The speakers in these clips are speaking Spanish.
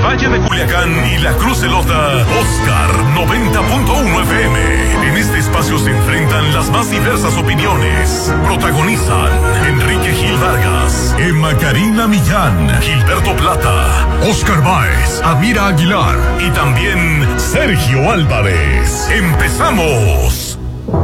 Valle de Culiacán y la Cruz Elota, Oscar 90.1 FM. En este espacio se enfrentan las más diversas opiniones. Protagonizan Enrique Gil Vargas, Emma Karina Millán, Gilberto Plata, Oscar Báez, Amira Aguilar y también Sergio Álvarez. ¡Empezamos!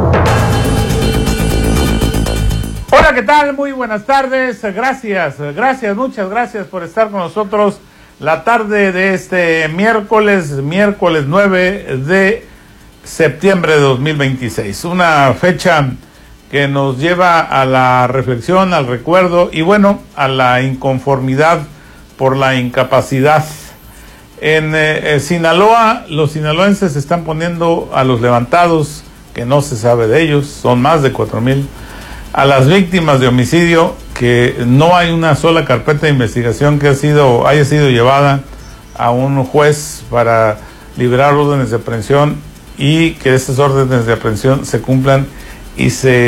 Hola, ¿qué tal? Muy buenas tardes. Muchas gracias por estar con nosotros la tarde de este miércoles 9 de septiembre de 2026. Una fecha que nos lleva a la reflexión, al recuerdo y bueno, a la inconformidad por la incapacidad. En Sinaloa, los sinaloenses se están poniendo a los levantados, que no se sabe de ellos, son más de 4,000, a las víctimas de homicidio, que no hay una sola carpeta de investigación que haya sido llevada a un juez para liberar órdenes de aprehensión y que esas órdenes de aprehensión se cumplan y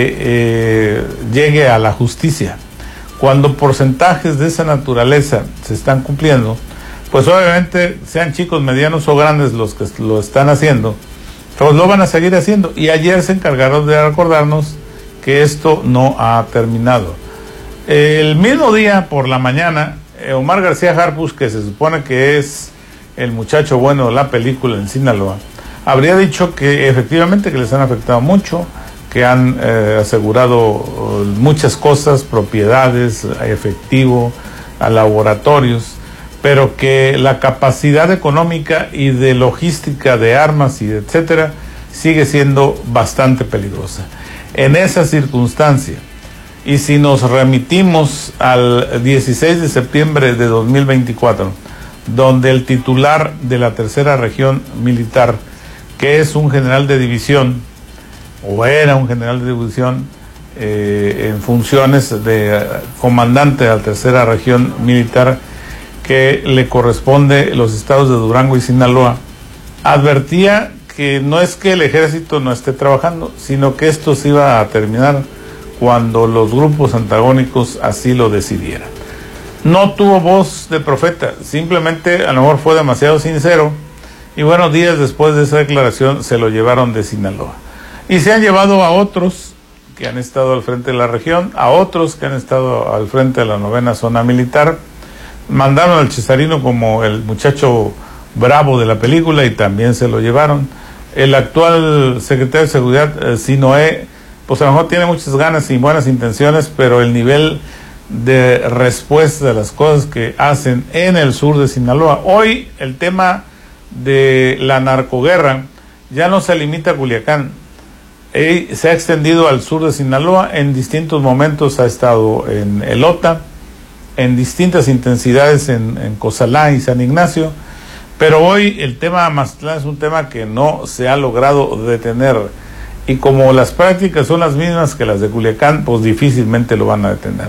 se llegue a la justicia. Cuando porcentajes de esa naturaleza se están cumpliendo, pues obviamente, sean chicos, medianos o grandes los que lo están haciendo, pues lo van a seguir haciendo. Y ayer se encargaron de recordarnos que esto no ha terminado. El mismo día, por la mañana, Omar García Harfuch, que se supone que es el muchacho bueno de la película en Sinaloa, habría dicho que efectivamente que les han afectado mucho, que han asegurado muchas cosas, propiedades, efectivo, a laboratorios, pero que la capacidad económica y de logística de armas y etcétera sigue siendo bastante peligrosa. En esa circunstancia, y si nos remitimos al 16 de septiembre de 2024, donde el titular de la tercera región militar, que es un general de división, o era un general de división en funciones de comandante de la tercera región militar, que le corresponde los estados de Durango y Sinaloa, advertía que no es que el ejército no esté trabajando, sino que esto se iba a terminar cuando los grupos antagónicos así lo decidieran. No tuvo voz de profeta, simplemente a lo mejor fue demasiado sincero, y bueno, días después de esa declaración se lo llevaron de Sinaloa. Y se han llevado a otros que han estado al frente de la región, a otros que han estado al frente de la 9ª zona militar, mandaron al Cesarino como el muchacho bravo de la película y también se lo llevaron. El actual secretario de Seguridad, Sinoé, pues a lo mejor tiene muchas ganas y buenas intenciones, pero el nivel de respuesta de las cosas que hacen en el sur de Sinaloa. Hoy el tema de la narcoguerra ya no se limita a Culiacán, se ha extendido al sur de Sinaloa. En distintos momentos ha estado en Elota, en distintas intensidades en Cozalá y San Ignacio, pero hoy el tema Mazatlán es un tema que no se ha logrado detener, y como las prácticas son las mismas que las de Culiacán, pues difícilmente lo van a detener.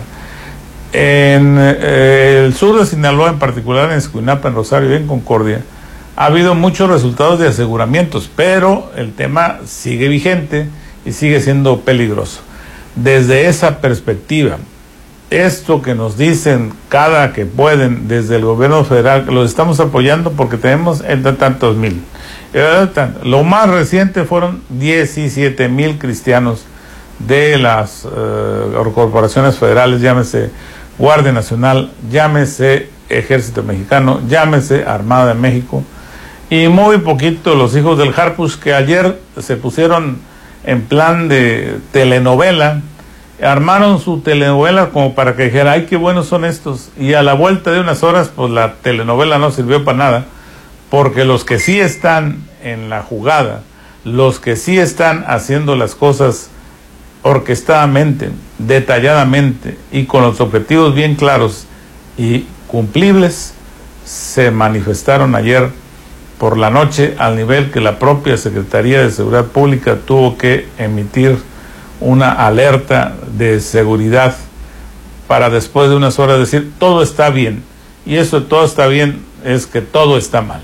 En el sur de Sinaloa, en particular en Escuinapa, en Rosario y en Concordia, ha habido muchos resultados de aseguramientos, pero el tema sigue vigente y sigue siendo peligroso. Desde esa perspectiva, esto que nos dicen cada que pueden desde el gobierno federal, lo estamos apoyando porque tenemos entre tantos mil. Lo más reciente fueron 17,000 cristianos de las corporaciones federales, llámese Guardia Nacional, llámese Ejército Mexicano, llámese Armada de México, y muy poquito los hijos del Harfuch, que ayer se pusieron en plan de telenovela, armaron su telenovela como para que dijera, ay, qué buenos son estos, y a la vuelta de unas horas, pues la telenovela no sirvió para nada, porque los que sí están en la jugada, los que sí están haciendo las cosas orquestadamente, detalladamente y con los objetivos bien claros y cumplibles, se manifestaron ayer por la noche, al nivel que la propia Secretaría de Seguridad Pública tuvo que emitir una alerta de seguridad para después de unas horas decir todo está bien. Y eso todo está bien es que todo está mal.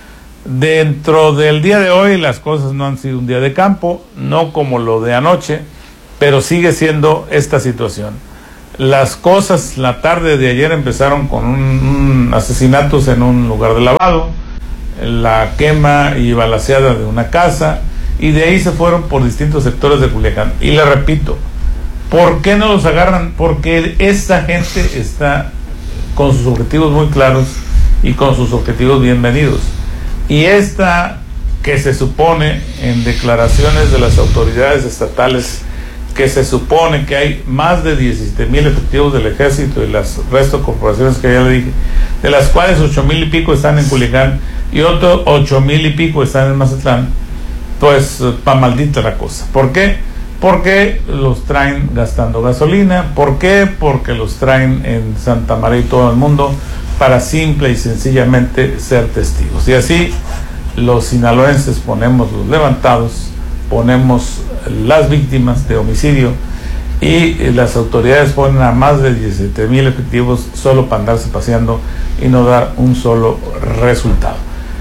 Dentro del día de hoy las cosas no han sido un día de campo, no como lo de anoche, pero sigue siendo esta situación. Las cosas la tarde de ayer empezaron con un asesinatos en un lugar de lavado, la quema y balaceada de una casa, y de ahí se fueron por distintos sectores de Culiacán. Y le repito, ¿por qué no los agarran? Porque esta gente está con sus objetivos muy claros y con sus objetivos bienvenidos. Y esta que se supone en declaraciones de las autoridades estatales, que se supone que hay más de 17,000 efectivos del ejército y las resto de corporaciones que ya le dije, de las cuales 8,000 y pico están en Culiacán y otros 8,000 y pico están en Mazatlán, pues pa' maldita la cosa. ¿Por qué? Porque los traen gastando gasolina. ¿Por qué? Porque los traen en Santa María y todo el mundo para simple y sencillamente ser testigos. Y así los sinaloenses ponemos los levantados, ponemos las víctimas de homicidio y las autoridades ponen a más de 17,000 efectivos solo para andarse paseando y no dar un solo resultado.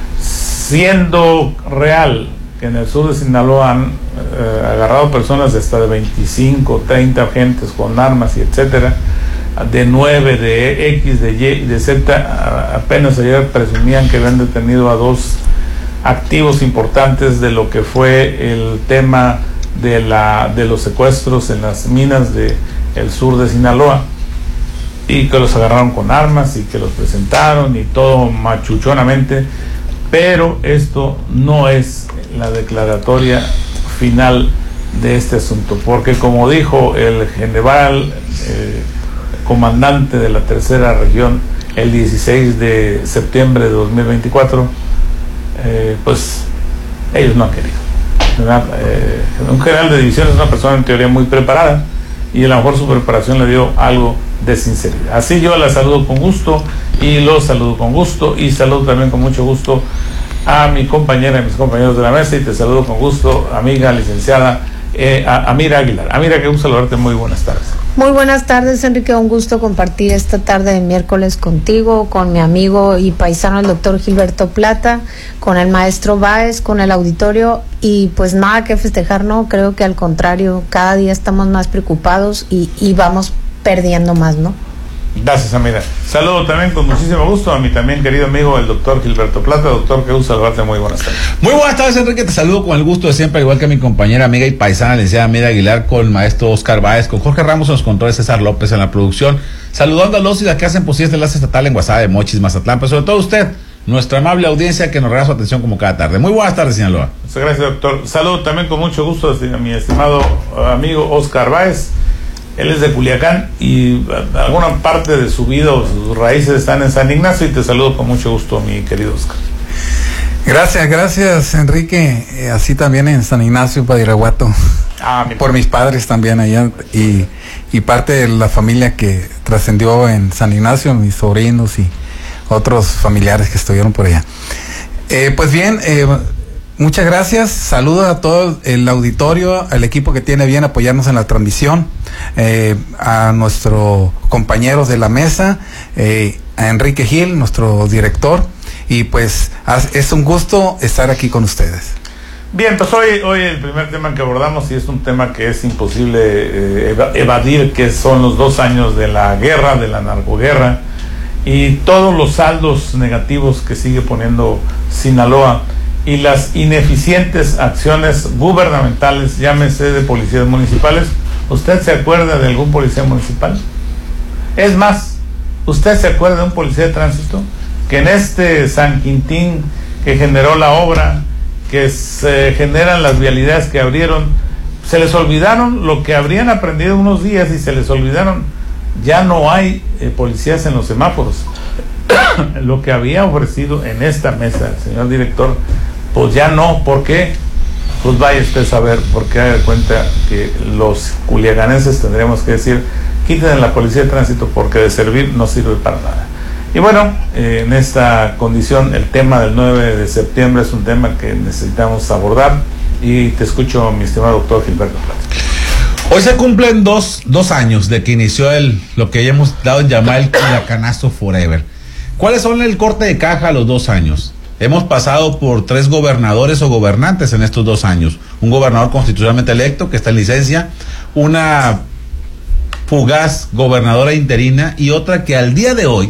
Siendo real que en el sur de Sinaloa han agarrado personas de hasta de 25, 30 agentes con armas y etcétera, de 9, de X, de Y y de Z, apenas ayer presumían que habían detenido a 2 activos importantes de lo que fue el tema de los secuestros en las minas del sur de Sinaloa, y que los agarraron con armas y que los presentaron y todo machuchonamente. Pero esto no es la declaratoria final de este asunto, porque como dijo el general comandante de la tercera región el 16 de septiembre de 2024, pues ellos no han querido. Un general de división es una persona en teoría muy preparada, y a lo mejor su preparación le dio algo de sinceridad. Así yo la saludo con gusto y los saludo con gusto, y saludo también con mucho gusto a mi compañera y mis compañeros de la mesa, y te saludo con gusto, amiga licenciada Amira Aguilar. Amira, qué gusto saludarte, muy buenas tardes. Muy buenas tardes, Enrique, un gusto compartir esta tarde de miércoles contigo, con mi amigo y paisano el doctor Gilberto Plata, con el maestro Báez, con el auditorio, y pues nada que festejar, ¿no? Creo que al contrario, cada día estamos más preocupados y vamos perdiendo más, ¿no? Gracias, Amira. Saludo también con muchísimo gusto a mi también querido amigo el doctor Gilberto Plata. Doctor, qué gusto saludarte, muy buenas tardes. Muy buenas tardes, Enrique, te saludo con el gusto de siempre, igual que mi compañera, amiga y paisana, licenciada Amira Aguilar, con el maestro Oscar Báez, con Jorge Ramos en los controles, César López en la producción, saludando a los y las que hacen posible este enlace estatal en Guasave de Mochis, Mazatlán, pero sobre todo usted, nuestra amable audiencia que nos regala su atención como cada tarde. Muy buenas tardes, Sinaloa. Muchas gracias, doctor. Saludo también con mucho gusto a mi estimado amigo Oscar Báez. Él es de Culiacán y alguna parte de su vida o sus raíces están en San Ignacio, y te saludo con mucho gusto, mi querido Oscar. Gracias, Enrique. Así también en San Ignacio, Badiraguato. Por mis padres también allá, y parte de la familia que trascendió en San Ignacio, mis sobrinos y otros familiares que estuvieron por allá. Pues bien, muchas gracias. Saludos a todo el auditorio, al equipo que tiene bien apoyarnos en la transmisión, a nuestros compañeros de la mesa, a Enrique Gil, nuestro director, y pues es un gusto estar aquí con ustedes. Bien, pues hoy el primer tema que abordamos, y es un tema que es imposible evadir, que son los 2 años de la guerra, de la narcoguerra, y todos los saldos negativos que sigue poniendo Sinaloa, y las ineficientes acciones gubernamentales, llámese de policías municipales. ¿Usted se acuerda de algún policía municipal? Es más, ¿usted se acuerda de un policía de tránsito que en este San Quintín que generó la obra, que se generan las vialidades que abrieron, se les olvidaron lo que habrían aprendido unos días, y se les olvidaron, ya no hay policías en los semáforos? Lo que había ofrecido en esta mesa el señor director, pues ya no. ¿Por qué? Pues vaya usted a saber, porque haga de cuenta que los culiacanenses tendremos que decir, quiten la policía de tránsito, porque de servir no sirve para nada. Y bueno, en esta condición, el tema del 9 de septiembre es un tema que necesitamos abordar, y te escucho, mi estimado doctor Gilberto Plata. Hoy se cumplen dos años de que inició lo que ya hemos dado en llamar el Culiacanazo Forever. ¿Cuáles son el corte de caja a los 2 años? Hemos pasado por 3 gobernadores o gobernantes en estos 2 años. Un gobernador constitucionalmente electo que está en licencia, una fugaz gobernadora interina y otra que al día de hoy,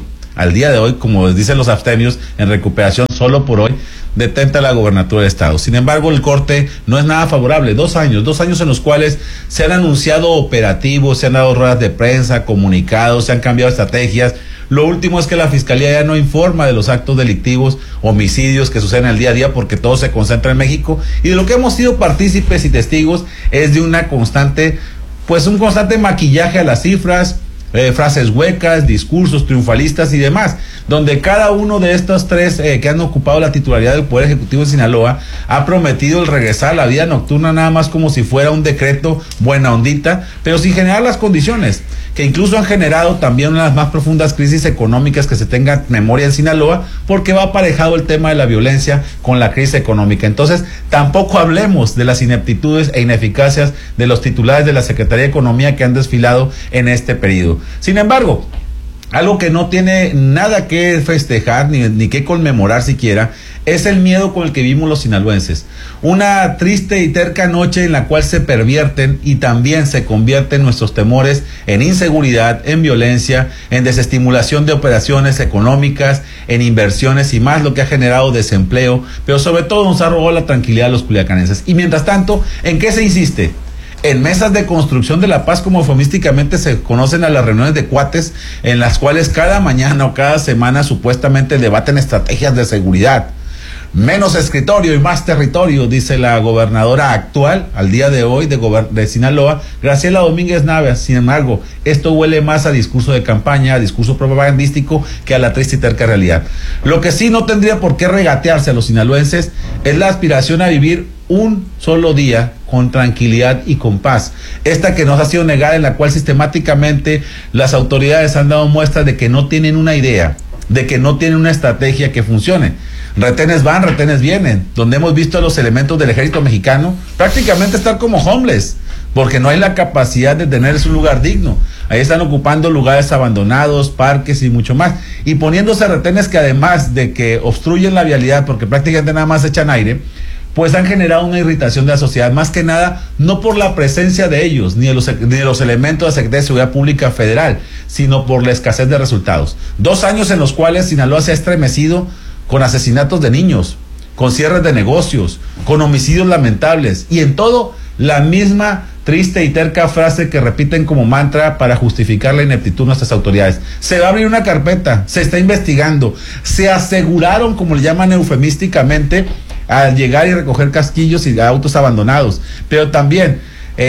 como dicen los abstemios, en recuperación solo por hoy, detenta la gobernatura del estado. Sin embargo, el corte no es nada favorable. 2 años en los cuales se han anunciado operativos, se han dado ruedas de prensa, comunicados, se han cambiado estrategias. Lo último es que la fiscalía ya no informa de los actos delictivos, homicidios que suceden al día a día, porque todo se concentra en México, y de lo que hemos sido partícipes y testigos es de una constante, un constante maquillaje a las cifras, frases huecas, discursos triunfalistas y demás, donde cada uno de estos tres que han ocupado la titularidad del Poder Ejecutivo de Sinaloa ha prometido el regresar a la vida nocturna nada más como si fuera un decreto buena ondita, pero sin generar las condiciones que incluso han generado también una de las más profundas crisis económicas que se tenga memoria en Sinaloa, porque va aparejado el tema de la violencia con la crisis económica. Entonces, tampoco hablemos de las ineptitudes e ineficacias de los titulares de la Secretaría de Economía que han desfilado en este periodo. Sin embargo, algo que no tiene nada que festejar ni que conmemorar siquiera es el miedo con el que vivimos los sinaloenses. Una triste y terca noche en la cual se pervierten y también se convierten nuestros temores en inseguridad, en violencia, en desestimulación de operaciones económicas, en inversiones y más, lo que ha generado desempleo, pero sobre todo nos ha robado la tranquilidad a los culiacanenses. Y mientras tanto, ¿en qué se insiste? En mesas de construcción de la paz, como eufemísticamente se conocen a las reuniones de cuates, en las cuales cada mañana o cada semana supuestamente debaten estrategias de seguridad. Menos escritorio y más territorio, dice la gobernadora actual, al día de hoy, de Sinaloa, Graciela Domínguez Navas. Sin embargo, esto huele más a discurso de campaña, a discurso propagandístico, que a la triste y terca realidad. Lo que sí no tendría por qué regatearse a los sinaloenses es la aspiración a vivir un solo día con tranquilidad y con paz. Esta que nos ha sido negada, en la cual sistemáticamente las autoridades han dado muestras de que no tienen una idea, de que no tienen una estrategia que funcione. Retenes van, retenes vienen, donde hemos visto a los elementos del ejército mexicano prácticamente estar como homeless, porque no hay la capacidad de tenerse un lugar digno. Ahí están ocupando lugares abandonados, parques y mucho más, y poniéndose retenes que, además de que obstruyen la vialidad porque prácticamente nada más echan aire, pues han generado una irritación de la sociedad, más que nada no por la presencia de ellos, ni de los elementos de la Secretaría de Seguridad Pública Federal, sino por la escasez de resultados. 2 años en los cuales Sinaloa se ha estremecido con asesinatos de niños, con cierres de negocios, con homicidios lamentables, y en todo la misma triste y terca frase que repiten como mantra para justificar la ineptitud de nuestras autoridades. Se va a abrir una carpeta, se está investigando, se aseguraron, como le llaman eufemísticamente, al llegar y recoger casquillos y autos abandonados, pero también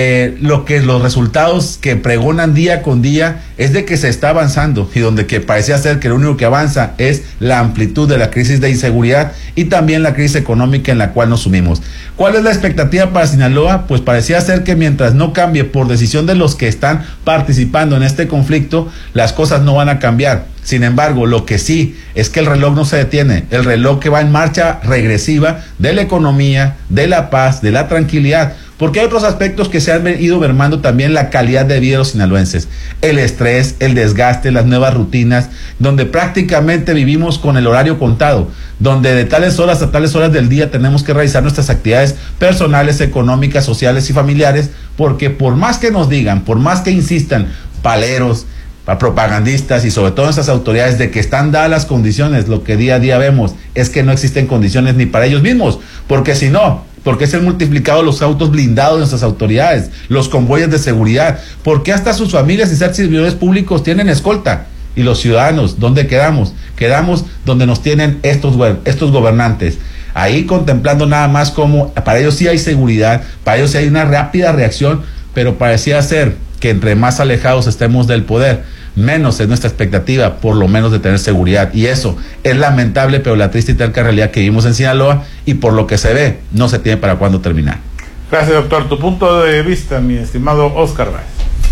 los resultados que pregonan día con día es de que se está avanzando, y donde que parecía ser que lo único que avanza es la amplitud de la crisis de inseguridad y también la crisis económica en la cual nos sumimos. ¿Cuál es la expectativa para Sinaloa? Pues parecía ser que mientras no cambie por decisión de los que están participando en este conflicto, las cosas no van a cambiar. Sin embargo, lo que sí es que el reloj no se detiene, el reloj que va en marcha regresiva de la economía, de la paz, de la tranquilidad, porque hay otros aspectos que se han ido mermando también la calidad de vida de los sinaloenses. El estrés, el desgaste, las nuevas rutinas, donde prácticamente vivimos con el horario contado, donde de tales horas a tales horas del día tenemos que realizar nuestras actividades personales, económicas, sociales y familiares, porque por más que nos digan, por más que insistan paleros, propagandistas y sobre todo nuestras autoridades de que están dadas las condiciones, lo que día a día vemos es que no existen condiciones ni para ellos mismos, porque si no, ¿por qué se han multiplicado los autos blindados de nuestras autoridades, los convoyes de seguridad? ¿Por qué hasta sus familias y servidores públicos tienen escolta? Y los ciudadanos, ¿dónde quedamos? Quedamos donde nos tienen estos gobernantes, ahí contemplando nada más como para ellos sí hay seguridad, para ellos sí hay una rápida reacción, pero parecía ser que entre más alejados estemos del poder, menos es nuestra expectativa, por lo menos de tener seguridad. Y eso es lamentable, pero la triste y terca realidad que vivimos en Sinaloa, y por lo que se ve, no se tiene para cuándo terminar. Gracias, doctor. Tu punto de vista, mi estimado Oscar Báez.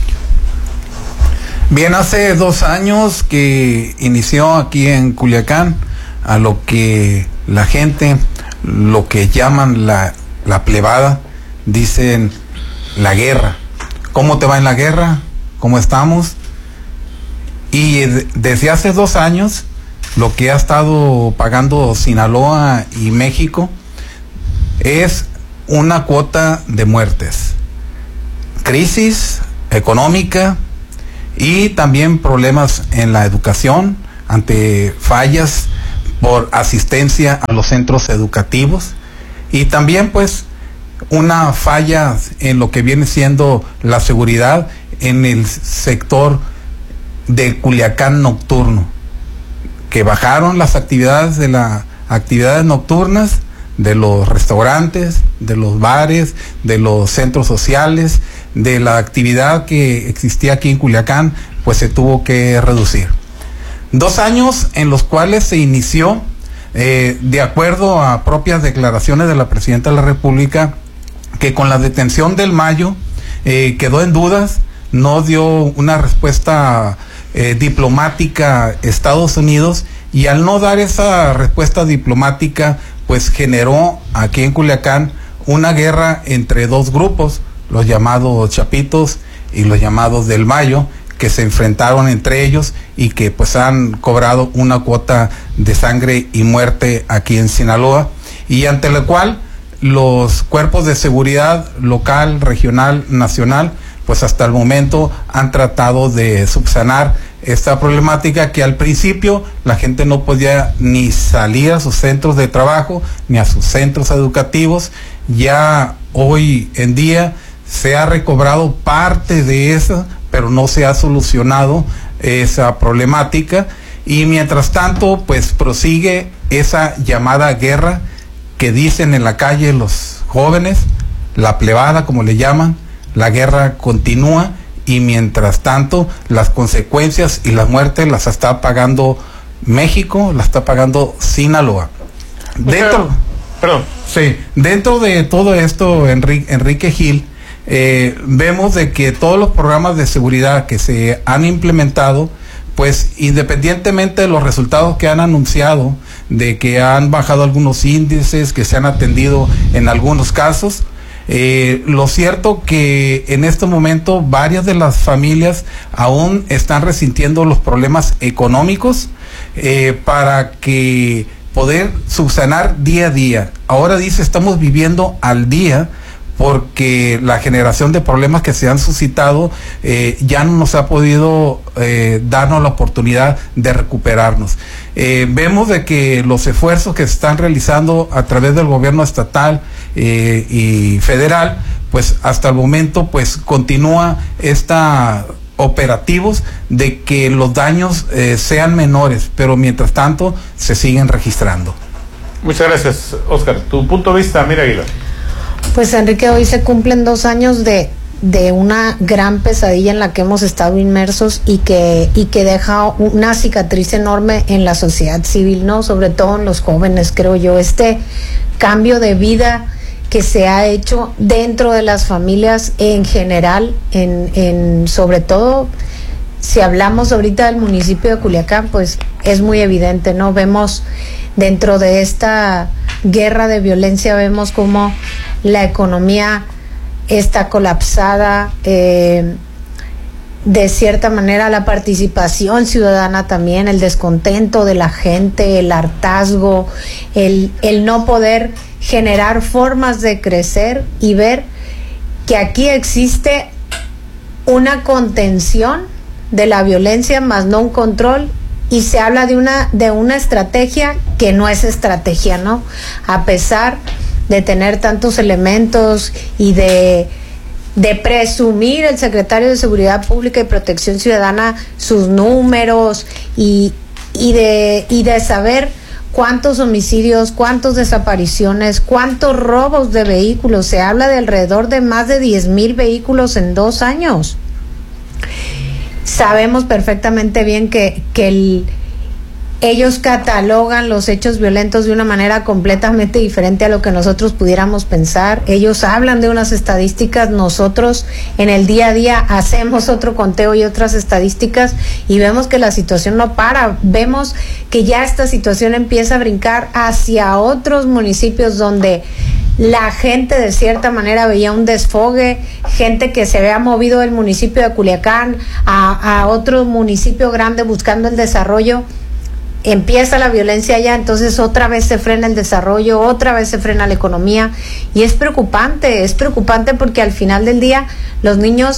Bien, hace 2 años que inició aquí en Culiacán a lo que la gente, lo que llaman la plebada, dicen la guerra. ¿Cómo te va en la guerra? ¿Cómo estamos? Y desde hace 2 años, lo que ha estado pagando Sinaloa y México es una cuota de muertes. Crisis económica, y también problemas en la educación ante fallas por asistencia a los centros educativos, y también pues una falla en lo que viene siendo la seguridad en el sector de Culiacán nocturno, que bajaron las actividades nocturnas de los restaurantes, de los bares, de los centros sociales, de la actividad que existía aquí en Culiacán, pues se tuvo que reducir. 2 años en los cuales se inició, de acuerdo a propias declaraciones de la Presidenta de la República, que con la detención del Mayo quedó en dudas, no dio una respuesta diplomática Estados Unidos, y al no dar esa respuesta diplomática, pues generó aquí en Culiacán una guerra entre 2 grupos, los llamados Chapitos y los llamados del Mayo, que se enfrentaron entre ellos y que pues han cobrado una cuota de sangre y muerte aquí en Sinaloa, y ante la cual los cuerpos de seguridad local, regional, nacional, pues hasta el momento han tratado de subsanar esta problemática, que al principio la gente no podía ni salir a sus centros de trabajo ni a sus centros educativos. Ya hoy en día se ha recobrado parte de eso, pero no se ha solucionado esa problemática, y mientras tanto pues prosigue esa llamada guerra que dicen en la calle los jóvenes, la plebada como le llaman. La guerra continúa, y mientras tanto las consecuencias y las muertes las está pagando México, las está pagando Sinaloa. Dentro de todo esto, Enrique Gil, vemos de que todos los programas de seguridad que se han implementado, pues independientemente de los resultados que han anunciado, de que han bajado algunos índices, que se han atendido en algunos casos, lo cierto que en este momento varias de las familias aún están resintiendo los problemas económicos para que poder subsanar día a día. Ahora dice, estamos viviendo al día, porque la generación de problemas que se han suscitado ya no nos ha podido darnos la oportunidad de recuperarnos. Vemos de que los esfuerzos que se están realizando a través del gobierno estatal y federal, pues hasta el momento pues continúa operativos de que los daños sean menores, pero mientras tanto se siguen registrando. Muchas gracias, Oscar. Tu punto de vista, Mira Aguilar. Pues Enrique, hoy se cumplen 2 años de una gran pesadilla en la que hemos estado inmersos, y que deja una cicatriz enorme en la sociedad civil, ¿no? Sobre todo en los jóvenes, creo yo. Este cambio de vida que se ha hecho dentro de las familias en general, sobre todo si hablamos ahorita del municipio de Culiacán, pues es muy evidente, ¿no? Vemos dentro de esta guerra de violencia, vemos cómo la economía está colapsada, de cierta manera la participación ciudadana también, el descontento de la gente, el hartazgo, el no poder generar formas de crecer y ver que aquí existe una contención de la violencia más no un control, y se habla de una estrategia que no es estrategia, ¿no? A pesar de tener tantos elementos y de presumir el secretario de Seguridad Pública y Protección Ciudadana sus números y de saber cuántos homicidios, cuántas desapariciones, cuántos robos de vehículos. Se habla de alrededor de más de 10,000 vehículos en 2 años. Sabemos perfectamente bien que ellos catalogan los hechos violentos de una manera completamente diferente a lo que nosotros pudiéramos pensar. Ellos hablan de unas estadísticas, nosotros en el día a día hacemos otro conteo y otras estadísticas, y vemos que la situación no para. Vemos que ya esta situación empieza a brincar hacia otros municipios donde la gente de cierta manera veía un desfogue, gente que se había movido del municipio de Culiacán a otro municipio grande buscando el desarrollo. Empieza la violencia allá, entonces otra vez se frena el desarrollo, otra vez se frena la economía, y es preocupante porque al final del día los niños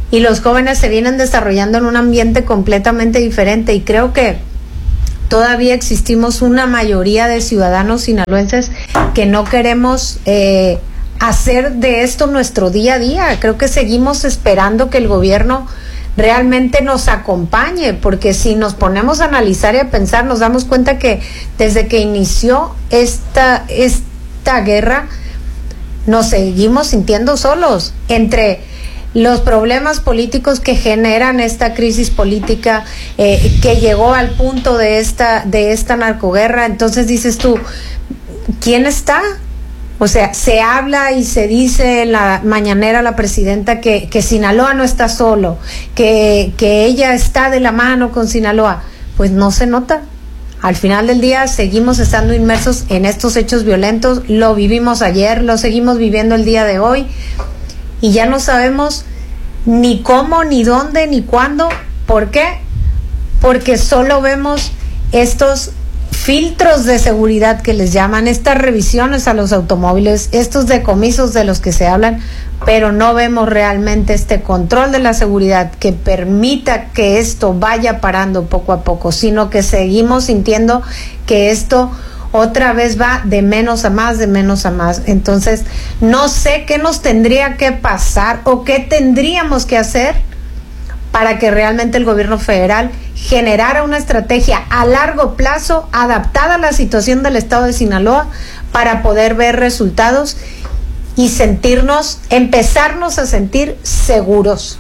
y los jóvenes se vienen desarrollando en un ambiente completamente diferente, y creo que todavía existimos una mayoría de ciudadanos sinaloenses que no queremos hacer de esto nuestro día a día. Creo que seguimos esperando que el gobierno realmente nos acompañe, porque si nos ponemos a analizar y a pensar, nos damos cuenta que desde que inició esta guerra nos seguimos sintiendo solos entre los problemas políticos que generan esta crisis política que llegó al punto de esta narcoguerra. Entonces dices tú, ¿quién está? O sea, se habla y se dice en la mañanera la presidenta que Sinaloa no está solo, que ella está de la mano con Sinaloa. Pues no se nota. Al final del día seguimos estando inmersos en estos hechos violentos, lo vivimos ayer, lo seguimos viviendo el día de hoy, y ya no sabemos ni cómo, ni dónde, ni cuándo. ¿Por qué? Porque solo vemos estos filtros de seguridad que les llaman, estas revisiones a los automóviles, estos decomisos de los que se hablan, pero no vemos realmente este control de la seguridad que permita que esto vaya parando poco a poco, sino que seguimos sintiendo que esto otra vez va de menos a más, de menos a más. Entonces, no sé qué nos tendría que pasar o qué tendríamos que hacer para que realmente el gobierno federal generara una estrategia a largo plazo adaptada a la situación del estado de Sinaloa para poder ver resultados y empezarnos a sentir seguros.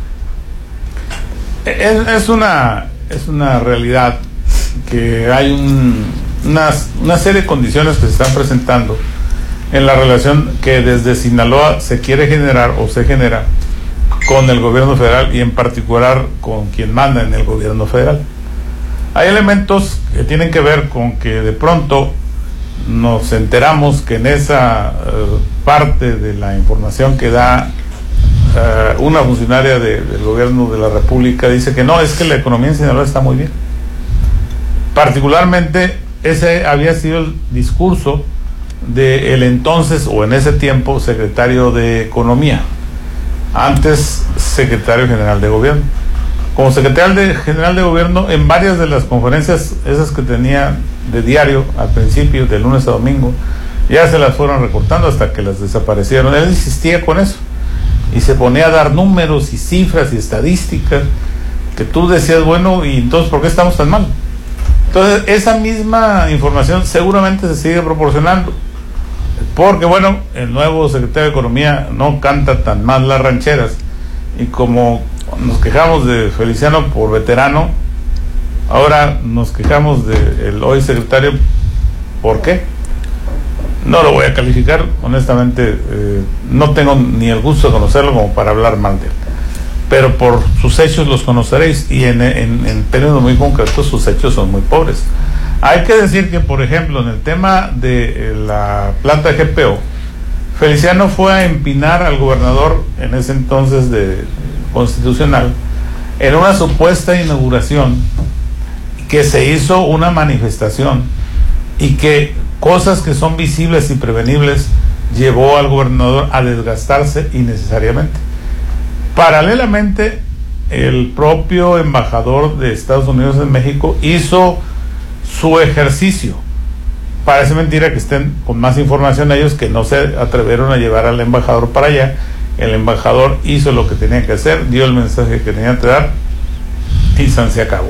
Es una realidad que hay una serie de condiciones que se están presentando en la relación que desde Sinaloa se quiere generar o se genera con el gobierno federal, y en particular con quien manda en el gobierno federal. Hay elementos que tienen que ver con que de pronto nos enteramos que en esa parte de la información que da una funcionaria del gobierno de la República dice que no, es que la economía en Sinaloa está muy bien. Particularmente ese había sido el discurso del entonces, o en ese tiempo, secretario de Economía, antes secretario general de Gobierno. Como secretario general de Gobierno, en varias de las conferencias esas que tenía de diario al principio, de lunes a domingo, ya se las fueron recortando hasta que las desaparecieron. Él insistía con eso y se ponía a dar números y cifras y estadísticas que tú decías, bueno, ¿y entonces por qué estamos tan mal? Entonces esa misma información seguramente se sigue proporcionando, porque bueno, el nuevo secretario de Economía no canta tan mal las rancheras, y como nos quejamos de Feliciano por veterano, ahora nos quejamos del hoy secretario. ¿Por qué? No lo voy a calificar, honestamente, no tengo ni el gusto de conocerlo como para hablar mal de él, pero por sus hechos los conoceréis, y en términos muy concretos sus hechos son muy pobres. Hay que decir que, por ejemplo, en el tema de la planta GPO, Feliciano fue a empinar al gobernador en ese entonces de Constitucional en una supuesta inauguración, que se hizo una manifestación y que cosas que son visibles y prevenibles llevó al gobernador a desgastarse innecesariamente. Paralelamente, el propio embajador de Estados Unidos en México hizo su ejercicio. Parece mentira que estén con más información ellos, que no se atrevieron a llevar al embajador para allá. El embajador hizo lo que tenía que hacer, dio el mensaje que tenía que dar, y se acabó.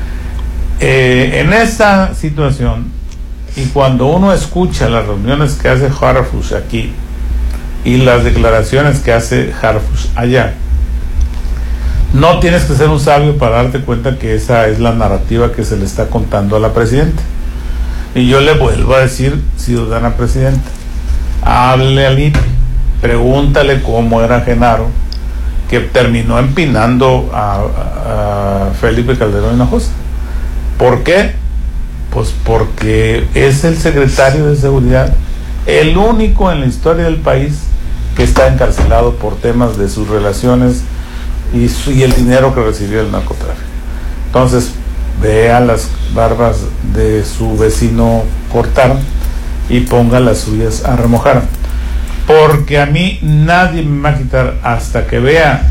En esta situación, y cuando uno escucha las reuniones que hace Harfuch aquí y las declaraciones que hace Harfuch allá, no tienes que ser un sabio para darte cuenta que esa es la narrativa que se le está contando a la presidenta. Y yo le vuelvo a decir, ciudadana presidenta, háblele al INPI, pregúntale cómo era Genaro, que terminó empinando a Felipe Calderón Hinojosa. ¿Por qué? Pues porque es el secretario de Seguridad, el único en la historia del país que está encarcelado por temas de sus relaciones y el dinero que recibió del narcotráfico. Entonces, vea las barbas de su vecino cortar y ponga las suyas a remojar, porque a mí nadie me va a quitar, hasta que vea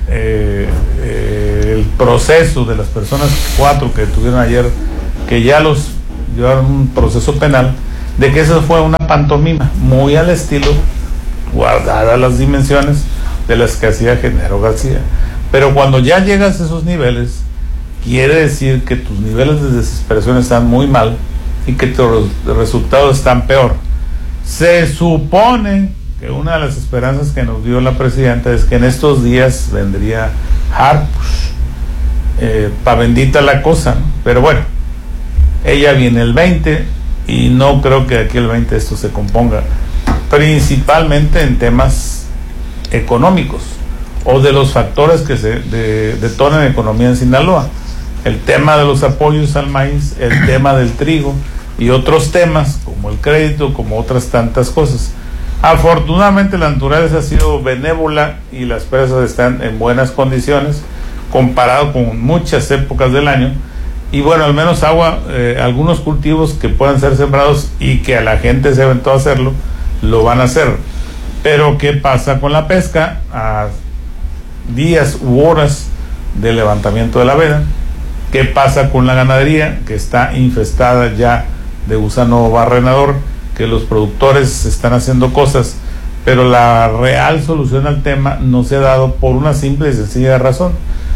el proceso de las personas 4 que detuvieron ayer, que ya los llevaron un proceso penal, de que eso fue una pantomima, muy al estilo, guardadas las dimensiones de las que hacía Genaro García. Pero cuando ya llegas a esos niveles, quiere decir que tus niveles de desesperación están muy mal y que tus resultados están peor. Se supone que una de las esperanzas que nos dio la presidenta es que en estos días vendría Harpush, pa' bendita la cosa, ¿no? Pero bueno, ella viene el 20 y no creo que de aquí el 20 esto se componga, principalmente en temas económicos o de los factores que se detonan en economía en Sinaloa, el tema de los apoyos al maíz, el tema del trigo y otros temas como el crédito, como otras tantas cosas. Afortunadamente la naturaleza ha sido benévola y las presas están en buenas condiciones comparado con muchas épocas del año, y bueno, al menos agua, algunos cultivos que puedan ser sembrados y que a la gente se aventó a hacerlo, lo van a hacer. Pero ¿qué pasa con la pesca? A días u horas del levantamiento de la veda. ¿Qué pasa con la ganadería, que está infestada ya de gusano barrenador, que los productores están haciendo cosas, pero la real solución al tema no se ha dado por una simple y sencilla razón?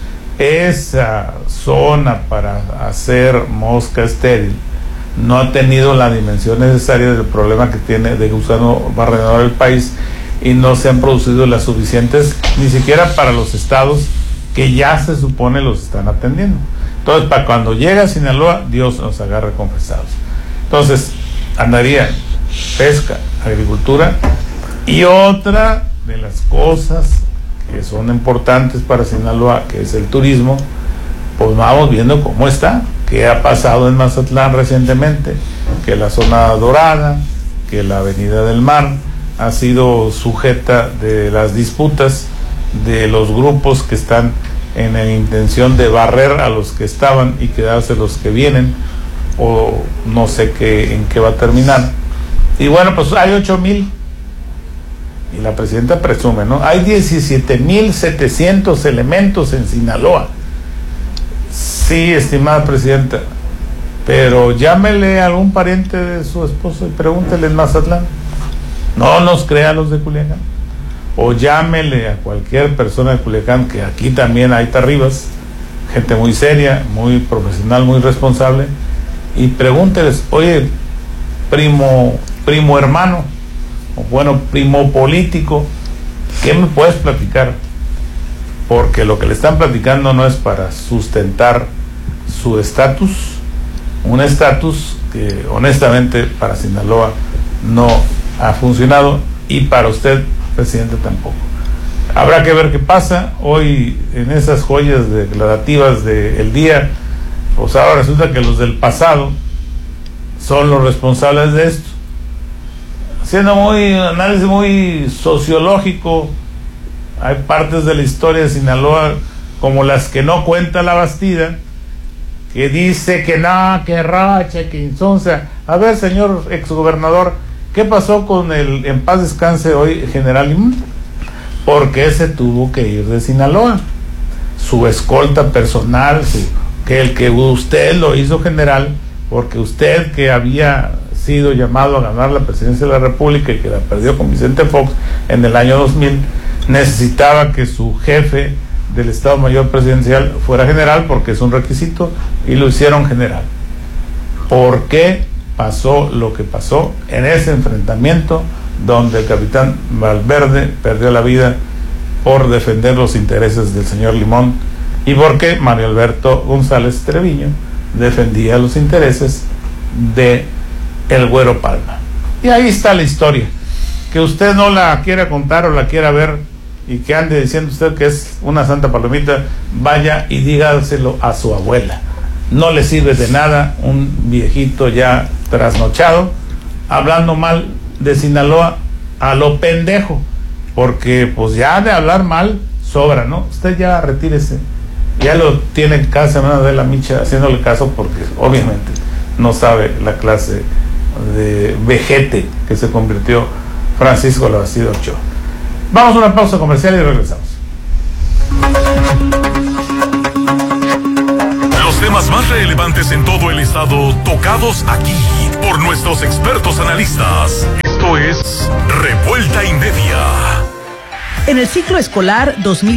Esa zona para hacer mosca estéril no ha tenido la dimensión necesaria del problema que tiene de gusano barrenador el país, y no se han producido las suficientes, ni siquiera para los estados que ya se supone los están atendiendo. Entonces, para cuando llega a Sinaloa, Dios nos agarre confesados. Entonces, andaría pesca, agricultura, y otra de las cosas que son importantes para Sinaloa, que es el turismo, pues vamos viendo cómo está, qué ha pasado en Mazatlán recientemente, que la zona dorada, que la avenida del mar ha sido sujeta de las disputas de los grupos que están en la intención de barrer a los que estaban y quedarse los que vienen, o no sé qué, en qué va a terminar. Y bueno, pues hay 8,000, y la presidenta presume, ¿no? Hay 17,700 elementos en Sinaloa. Sí, estimada presidenta, pero llámele a algún pariente de su esposo y pregúntele en Mazatlán. No nos crea los de Culiacán. O llámele a cualquier persona de Culiacán, que aquí también hay tarribas, gente muy seria, muy profesional, muy responsable, y pregúnteles: oye, primo hermano, o bueno, primo político, ¿qué me puedes platicar? Porque lo que le están platicando no es para sustentar su estatus, un estatus que honestamente para Sinaloa no ha funcionado, y para usted, presidente, tampoco. Habrá que ver qué pasa hoy en esas joyas declarativas del día. Pues ahora resulta que los del pasado son los responsables de esto. Haciendo análisis muy sociológico, hay partes de la historia de Sinaloa, como las que no cuenta la Bastida, que dice que no, que Rocha, que Insunza. A ver, señor exgobernador, ¿qué pasó con el, en paz descanse hoy, general Limón? Porque se tuvo que ir de Sinaloa. Su escolta personal, el que usted lo hizo general, porque usted, que había sido llamado a ganar la presidencia de la República y que la perdió con Vicente Fox en el año 2000, necesitaba que su jefe del Estado Mayor Presidencial fuera general, porque es un requisito, y lo hicieron general. ¿Por qué pasó lo que pasó en ese enfrentamiento donde el capitán Valverde perdió la vida por defender los intereses del señor Limón, y por qué Mario Alberto González Treviño defendía los intereses de el Güero Palma? Y ahí está la historia. Que usted no la quiera contar o la quiera ver, y que ande diciendo usted que es una santa palomita, vaya y dígaselo a su abuela. No le sirve de nada un viejito ya trasnochado hablando mal de Sinaloa a lo pendejo, porque pues ya de hablar mal sobra, ¿no? Usted ya retírese, ya lo tiene cada semana de la micha haciéndole caso, porque obviamente no sabe la clase de vejete que se convirtió Francisco La Bastida Ochoa. Vamos a una pausa comercial y regresamos. temas más relevantes en todo el estado tocados aquí por nuestros expertos analistas. Esto es Revuelta y Media. En el ciclo escolar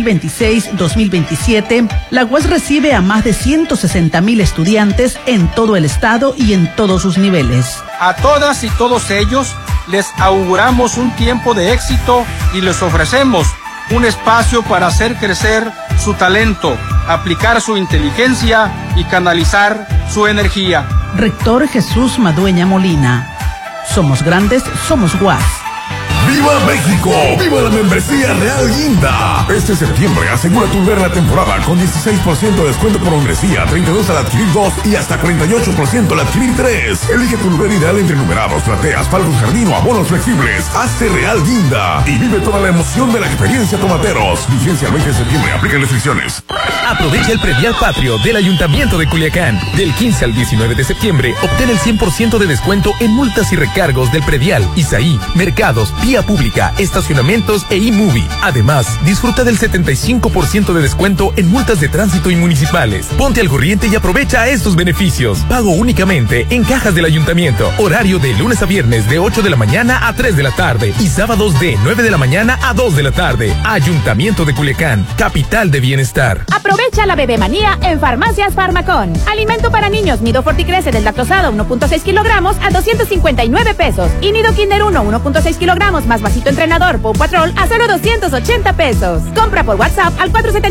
2026-2027, la UAS recibe a más de 160,000 estudiantes en todo el estado y en todos sus niveles. A todas y todos ellos les auguramos un tiempo de éxito y les ofrecemos un espacio para hacer crecer su talento, aplicar su inteligencia y canalizar su energía. Rector Jesús Madueña Molina. Somos grandes, somos UAS. ¡Viva México! ¡Viva la membresía Real Guinda! Este septiembre asegura tu ver la temporada con 16% de descuento por membresía, 32 al adquirir 2 y hasta 48% al adquirir 3. Elige tu lugar ideal entre numerados, plateas, palcos jardín o abonos flexibles. Hazte Real Guinda y vive toda la emoción de la experiencia Tomateros. Vigencia el 20 de septiembre. Aplican restricciones. Aprovecha el predial patrio del Ayuntamiento de Culiacán. Del 15 al 19 de septiembre, obtén el 100% de descuento en multas y recargos del predial, Isaí, mercados, vía pública, estacionamientos e eMovie. Además, disfruta del 75% de descuento en multas de tránsito y municipales. Ponte al corriente y aprovecha estos beneficios. Pago únicamente en cajas del ayuntamiento. Horario de lunes a viernes de 8 de la mañana a 3 de la tarde y sábados de 9 de la mañana a 2 de la tarde. Ayuntamiento de Culiacán, capital de bienestar. Aprovecha la bebemanía en Farmacias Farmacón. Alimento para niños Nido Forticrece deslactosado 1.6 kilogramos a 259 pesos. Y Nido Kinder 1 1.6 kilogramos más vasito entrenador Paw Patrol a solo 280 pesos. Compra por WhatsApp al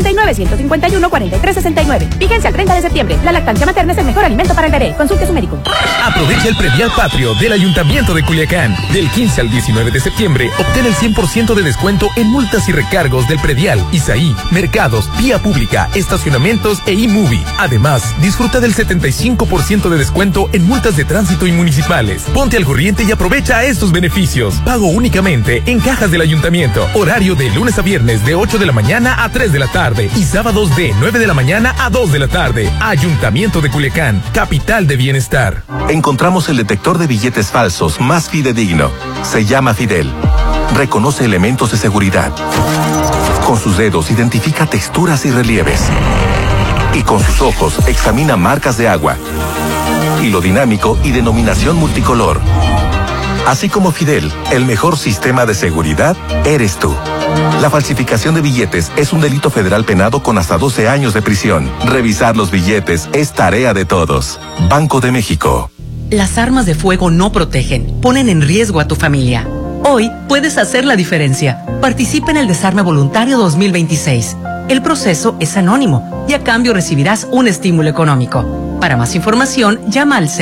479-151-4369. Vigencia al 30 de septiembre. La lactancia materna es el mejor alimento para el bebé. Consulte a su médico. Aprovecha el predial patrio del Ayuntamiento de Culiacán. Del 15 al 19 de septiembre, obtén el 100% de descuento en multas y recargos del predial, Isaí, mercados, vía pública, estacionamientos e eMovie. Además, disfruta del 75% de descuento en multas de tránsito y municipales. Ponte al corriente y aprovecha estos beneficios. Pago únicamente en cajas del ayuntamiento. Horario de lunes a viernes de 8 de la mañana a 3 de la tarde y sábados de 9 de la mañana a 2 de la tarde. Ayuntamiento de Culiacán, capital de bienestar. Encontramos el detector de billetes falsos más fidedigno. Se llama Fidel. Reconoce elementos de seguridad. Con sus dedos identifica texturas y relieves. Y con sus ojos examina marcas de agua. Hilo dinámico y denominación multicolor. Así como Fidel, el mejor sistema de seguridad eres tú. La falsificación de billetes es un delito federal penado con hasta 12 años de prisión. Revisar los billetes es tarea de todos. Banco de México. Las armas de fuego no protegen, ponen en riesgo a tu familia. Hoy puedes hacer la diferencia. Participa en el Desarme Voluntario 2026. El proceso es anónimo y a cambio recibirás un estímulo económico. Para más información, llama al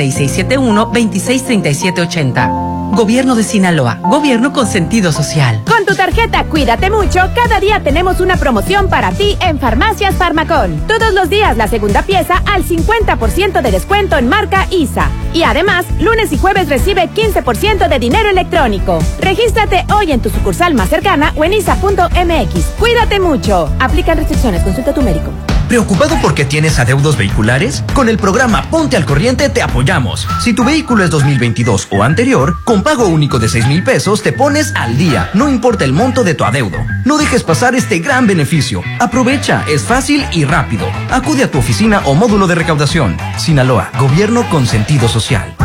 6671-263780. Gobierno de Sinaloa, gobierno con sentido social. Con tu tarjeta Cuídate Mucho, cada día tenemos una promoción para ti en Farmacias Farmacón. Todos los días la segunda pieza al 50% de descuento en marca ISA. Y además, lunes y jueves recibe 15% de dinero electrónico. Regístrate hoy en tu sucursal más cercana o en isa.mx. Cuídate mucho. Aplican restricciones, consulta a tu médico. ¿Preocupado porque tienes adeudos vehiculares? Con el programa Ponte al Corriente te apoyamos. Si tu vehículo es 2022 o anterior, con pago único de 6,000 pesos te pones al día, no importa el monto de tu adeudo. No dejes pasar este gran beneficio. Aprovecha, es fácil y rápido. Acude a tu oficina o módulo de recaudación. Sinaloa, gobierno con sentido social.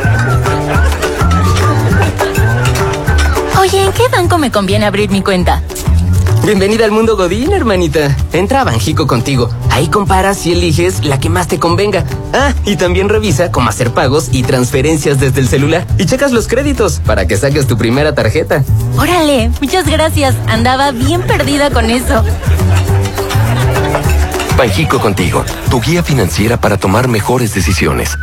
Oye, ¿en qué banco me conviene abrir mi cuenta? Bienvenida al mundo Godín, hermanita. Entra a Banjico Contigo. Ahí comparas y eliges la que más te convenga. Ah, y también revisa cómo hacer pagos y transferencias desde el celular. Y checas los créditos para que saques tu primera tarjeta. Órale, muchas gracias. Andaba bien perdida con eso. Banjico Contigo, tu guía financiera para tomar mejores decisiones.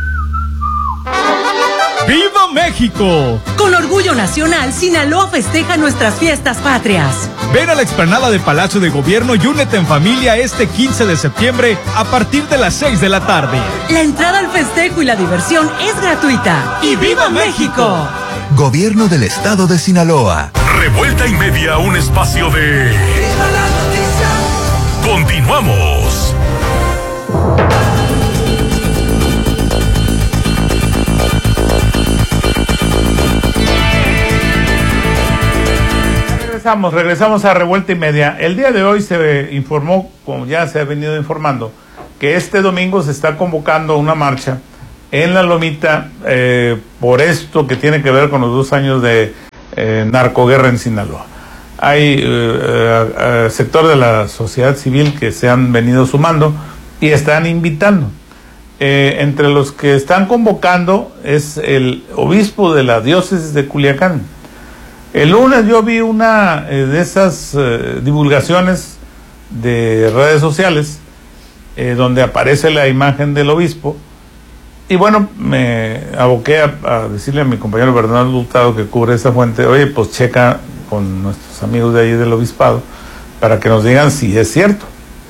¡Viva México! Con orgullo nacional, Sinaloa festeja nuestras fiestas patrias. Ven a la explanada de Palacio de Gobierno y únete en familia este 15 de septiembre a partir de las 6 de la tarde. La entrada al festejo y la diversión es gratuita. ¡Y viva México! Gobierno del Estado de Sinaloa. Revuelta y Media, un espacio de... Continuamos. Regresamos a Revuelta y Media. El día de hoy se informó, como ya se ha venido informando, que este domingo se está convocando una marcha en La Lomita por esto que tiene que ver con los 2 años de narcoguerra en Sinaloa. Hay sectores de la sociedad civil que se han venido sumando y están invitando. Entre los que están convocando es el obispo de la diócesis de Culiacán. El lunes yo vi una de esas divulgaciones de redes sociales donde aparece la imagen del obispo, y bueno, me aboqué a decirle a mi compañero Bernardo Hurtado, que cubre esa fuente, oye, pues checa con nuestros amigos de ahí del obispado para que nos digan si es cierto.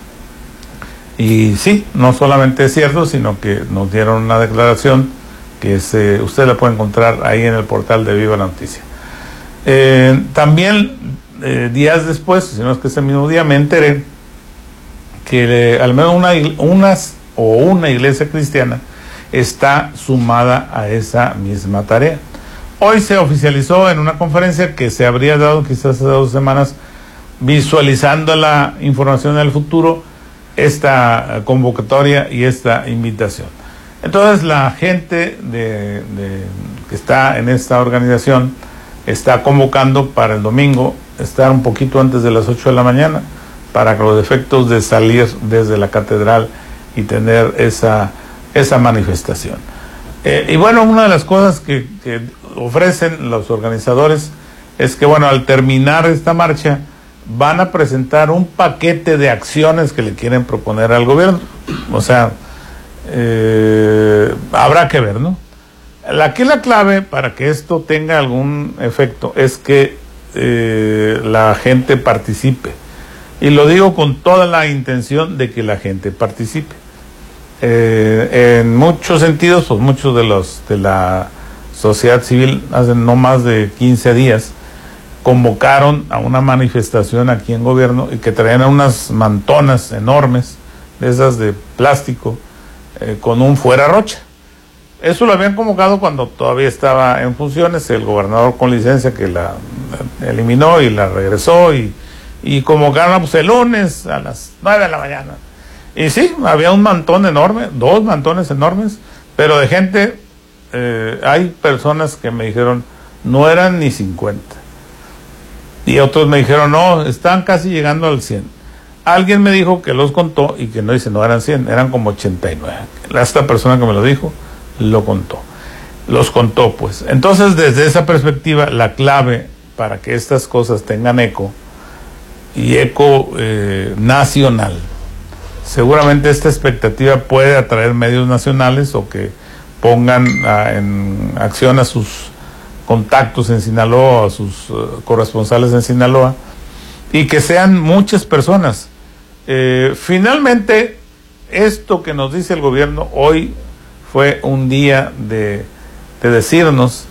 Y sí, no solamente es cierto, sino que nos dieron una declaración que usted la puede encontrar ahí en el portal de Viva la Noticia. También días después, si no es que ese mismo día, me enteré que al menos una iglesia cristiana está sumada a esa misma tarea. Hoy se oficializó en una conferencia que se habría dado quizás hace 2 semanas, visualizando la información del futuro, esta convocatoria y esta invitación. Entonces la gente que está en esta organización está convocando para el domingo estar un poquito antes de las 8 de la mañana para que los efectos de salir desde la catedral y tener esa manifestación. Y bueno, una de las cosas que ofrecen los organizadores es que, bueno, al terminar esta marcha van a presentar un paquete de acciones que le quieren proponer al gobierno. O sea, habrá que ver, ¿no? Aquí la clave para que esto tenga algún efecto es que la gente participe. Y lo digo con toda la intención de que la gente participe. En muchos sentidos, pues muchos de la sociedad civil hace no más de 15 días convocaron a una manifestación aquí en gobierno y que traían unas mantonas enormes, de esas de plástico, con un fuera Rocha. Eso lo habían convocado cuando todavía estaba en funciones, el gobernador con licencia que la eliminó y la regresó, y convocaron pues el lunes a las 9 de la mañana. Y sí, había un mantón enorme, 2 mantones enormes, pero de gente, hay personas que me dijeron, no eran ni 50. Y otros me dijeron, no, están casi llegando al 100. Alguien me dijo que los contó y que no, dice, no eran 100, eran como 89. Esta persona que me lo dijo, lo contó. Los contó, pues. Entonces, desde esa perspectiva, la clave para que estas cosas tengan eco, y eco nacional, seguramente esta expectativa puede atraer medios nacionales o que pongan en acción a sus contactos en Sinaloa, a sus corresponsales en Sinaloa, y que sean muchas personas. Finalmente, esto que nos dice el gobierno hoy fue un día de decirnos,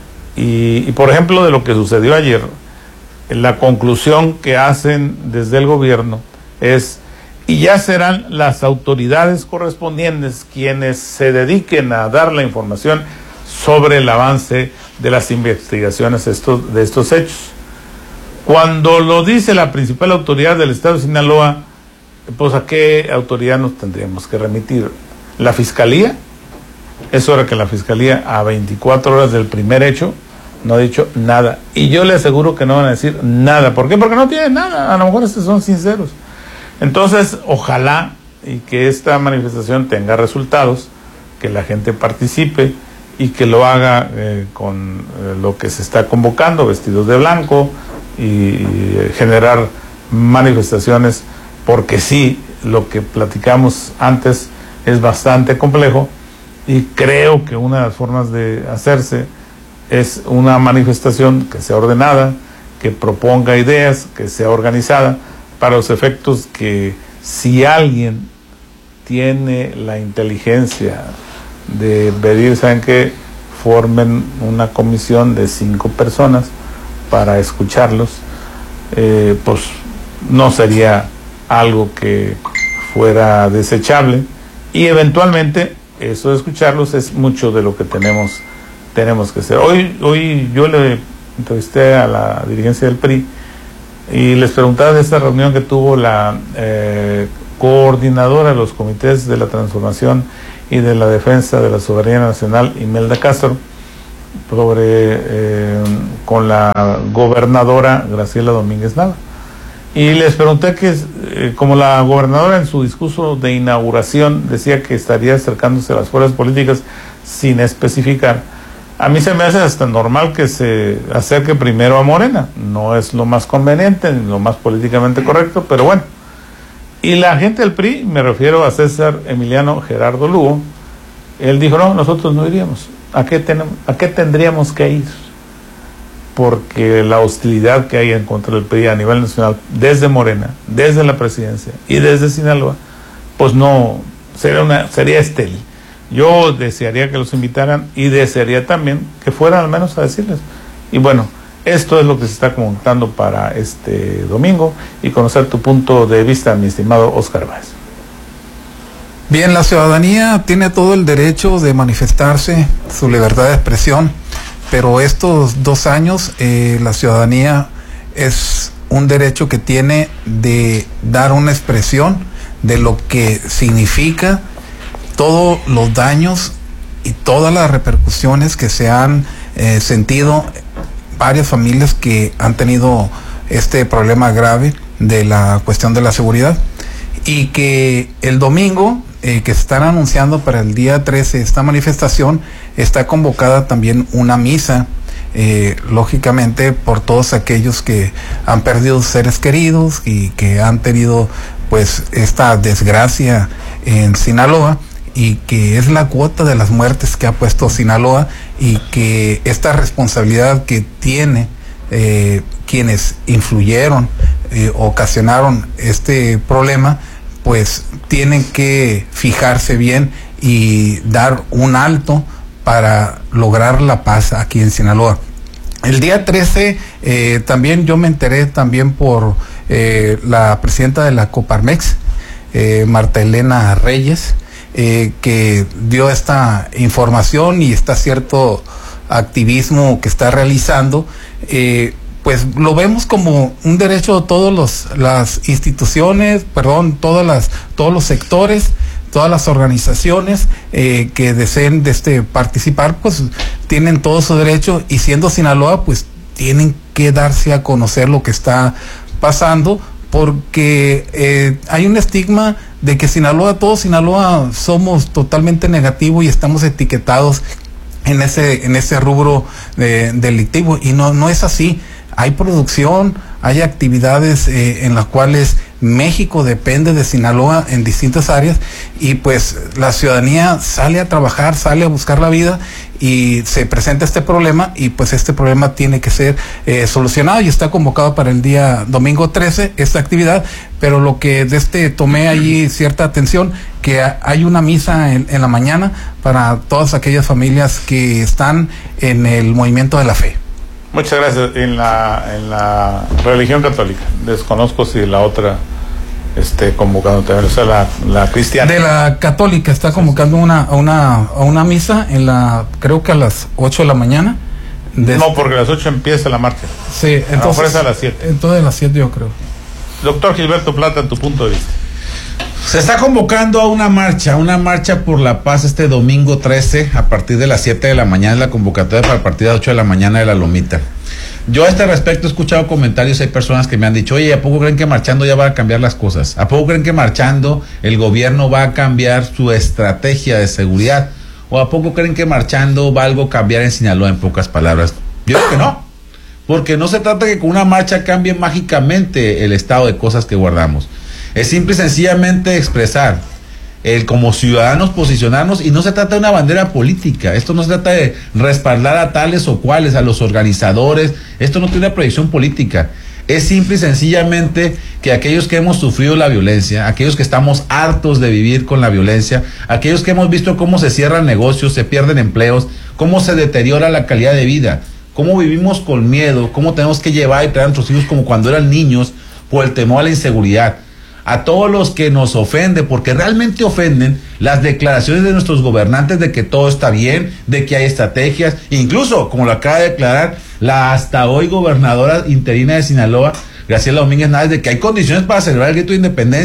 y por ejemplo de lo que sucedió ayer, la conclusión que hacen desde el gobierno es, y ya serán las autoridades correspondientes quienes se dediquen a dar la información sobre el avance de las investigaciones de estos hechos. Cuando lo dice la principal autoridad del estado de Sinaloa, pues ¿a qué autoridad nos tendríamos que remitir? ¿La fiscalía? Es hora que la fiscalía, a 24 horas del primer hecho, no ha dicho nada. Y yo le aseguro que no van a decir nada. ¿Por qué? Porque no tienen nada. A lo mejor son sinceros. Entonces, ojalá y que esta manifestación tenga resultados, que la gente participe y que lo haga con lo que se está convocando, vestidos de blanco, y generar manifestaciones, porque sí, lo que platicamos antes es bastante complejo, y creo que una de las formas de hacerse es una manifestación que sea ordenada, que proponga ideas, que sea organizada, para los efectos que si alguien tiene la inteligencia de pedir, ¿saben qué? Formen una comisión de 5 personas para escucharlos, pues no sería algo que fuera desechable, y eventualmente eso de escucharlos es mucho de lo que tenemos que hacer. Hoy yo le entrevisté a la dirigencia del PRI y les preguntaba de esta reunión que tuvo la coordinadora de los comités de la transformación y de la defensa de la soberanía nacional, Imelda Castro, con la gobernadora Graciela Domínguez Nava. Y les pregunté que, como la gobernadora en su discurso de inauguración decía que estaría acercándose a las fuerzas políticas sin especificar, a mí se me hace hasta normal que se acerque primero a Morena. No es lo más conveniente ni lo más políticamente correcto, pero bueno. Y la gente del PRI, me refiero a César Emiliano Gerardo Lugo, él dijo, no, nosotros no iríamos. ¿A qué tendríamos que ir? Porque la hostilidad que hay en contra del PRI a nivel nacional, desde Morena, desde la presidencia y desde Sinaloa, pues no, sería estéril. Yo desearía que los invitaran y desearía también que fueran al menos a decirles. Y bueno, esto es lo que se está comentando para este domingo y conocer tu punto de vista, mi estimado Óscar Báez. Bien, la ciudadanía tiene todo el derecho de manifestarse, su libertad de expresión, pero estos 2 años la ciudadanía es un derecho que tiene de dar una expresión de lo que significa todos los daños y todas las repercusiones que se han sentido varias familias que han tenido este problema grave de la cuestión de la seguridad, y que el domingo que se están anunciando para el día 13 esta manifestación, está convocada también una misa, lógicamente por todos aquellos que han perdido seres queridos y que han tenido pues esta desgracia en Sinaloa, y que es la cuota de las muertes que ha puesto Sinaloa, y que esta responsabilidad que tiene quienes influyeron, ocasionaron este problema, pues tienen que fijarse bien y dar un alto para lograr la paz aquí en Sinaloa. El día 13 también yo me enteré también por la presidenta de la Coparmex, Marta Elena Reyes, que dio esta información y está cierto activismo que está realizando, pues lo vemos como un derecho de todas las instituciones, todos los sectores, todas las organizaciones que deseen participar, pues tienen todo su derecho, y siendo Sinaloa, pues tienen que darse a conocer lo que está pasando, porque hay un estigma de que todos Sinaloa somos totalmente negativo y estamos etiquetados en ese rubro delictivo, y no es así. Hay producción, hay actividades en las cuales México depende de Sinaloa en distintas áreas, y pues la ciudadanía sale a trabajar, sale a buscar la vida, y se presenta este problema, y pues este problema tiene que ser solucionado, y está convocado para el día domingo 13 esta actividad. Pero lo que tomé allí cierta atención, que hay una misa en la mañana para todas aquellas familias que están en el movimiento de la fe. Muchas gracias. En la religión católica, desconozco si la otra convocando también, o sea, la cristiana. De la católica está convocando a una misa creo que a las 8 de la mañana. No, porque a las 8 empieza la marcha. Sí, entonces a las 7. Entonces a las 7 yo creo. Doctor Gilberto Plata, tu punto de vista. Se está convocando a una marcha por la paz este domingo 13 a partir de las 7 de la mañana, la convocatoria para el partido de 8 de la mañana de la Lomita. Yo a este respecto he escuchado comentarios, hay personas que me han dicho, oye, ¿a poco creen que marchando ya van a cambiar las cosas? ¿A poco creen que marchando el gobierno va a cambiar su estrategia de seguridad? ¿O a poco creen que marchando va algo a cambiar en Sinaloa, en pocas palabras? Yo creo que no, porque no se trata de que con una marcha cambie mágicamente el estado de cosas que guardamos. Es simple y sencillamente expresar como ciudadanos posicionarnos, y no se trata de una bandera política, esto no se trata de respaldar a tales o cuales, a los organizadores, esto no tiene una proyección política, es simple y sencillamente que aquellos que hemos sufrido la violencia, aquellos que estamos hartos de vivir con la violencia, aquellos que hemos visto cómo se cierran negocios, se pierden empleos, cómo se deteriora la calidad de vida, cómo vivimos con miedo, cómo tenemos que llevar y traer a nuestros hijos como cuando eran niños por el temor a la inseguridad. A todos los que nos ofenden, porque realmente ofenden las declaraciones de nuestros gobernantes de que todo está bien, de que hay estrategias, incluso, como lo acaba de declarar la hasta hoy gobernadora interina de Sinaloa, Graciela Domínguez Nava, de que hay condiciones para celebrar el grito de independencia.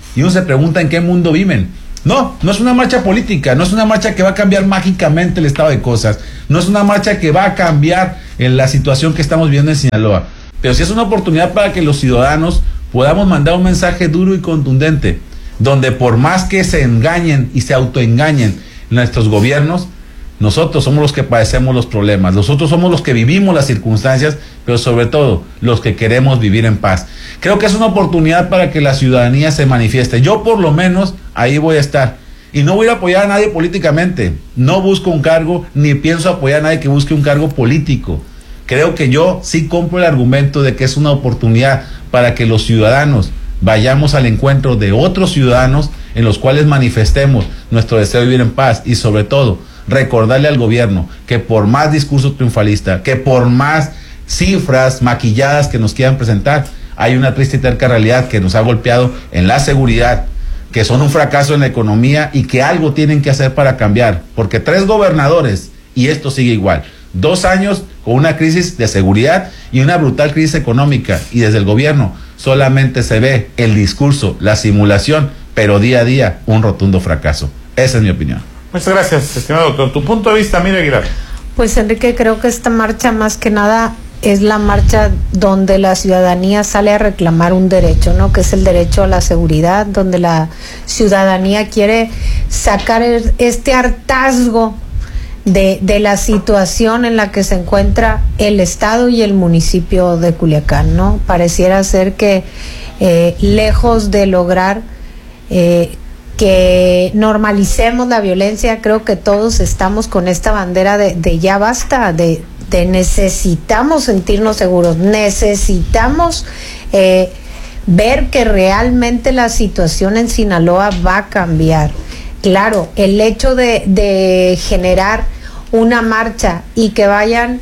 y uno se pregunta en qué mundo viven. No es una marcha política, no es una marcha que va a cambiar mágicamente el estado de cosas, no es una marcha que va a cambiar en la situación que estamos viviendo en Sinaloa, pero sí es una oportunidad para que los ciudadanos podamos mandar un mensaje duro y contundente, donde por más que se engañen y se autoengañen nuestros gobiernos, nosotros somos los que padecemos los problemas, nosotros somos los que vivimos las circunstancias, pero sobre todo los que queremos vivir en paz. Creo que es una oportunidad para que la ciudadanía se manifieste. Yo por lo menos ahí voy a estar. Y no voy a apoyar a nadie políticamente. No busco un cargo, ni pienso apoyar a nadie que busque un cargo político. Creo que yo sí compro el argumento de que es una oportunidad para que los ciudadanos vayamos al encuentro de otros ciudadanos en los cuales manifestemos nuestro deseo de vivir en paz y sobre todo recordarle al gobierno que por más discurso triunfalista, que por más cifras maquilladas que nos quieran presentar, hay una triste y terca realidad que nos ha golpeado en la seguridad, que son un fracaso en la economía y que algo tienen que hacer para cambiar, porque 3 gobernadores y esto sigue igual, 2 años con una crisis de seguridad y una brutal crisis económica, y desde el gobierno solamente se ve el discurso, la simulación, pero día a día un rotundo fracaso. Esa es mi opinión. Muchas gracias, estimado doctor. Tu punto de vista, Miriam Aguilar. Pues Enrique, creo que esta marcha más que nada es la marcha donde la ciudadanía sale a reclamar un derecho, ¿no? Que es el derecho a la seguridad, donde la ciudadanía quiere sacar este hartazgo de la situación en la que se encuentra el estado y el municipio de Culiacán, ¿no? Pareciera ser que lejos de lograr que normalicemos la violencia, creo que todos estamos con esta bandera de ya basta, de necesitamos sentirnos seguros, necesitamos ver que realmente la situación en Sinaloa va a cambiar. Claro, el hecho de generar una marcha y que vayan